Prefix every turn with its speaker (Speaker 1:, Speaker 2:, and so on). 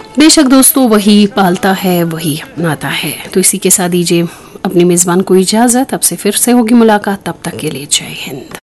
Speaker 1: बेशक दोस्तों, वही पालता है वही अपनाता है। तो इसी के साथ दीजिए अपनी मेज़बान को इजाज़त। अब से फिर से होगी मुलाकात, तब तक के लिए जय हिंद।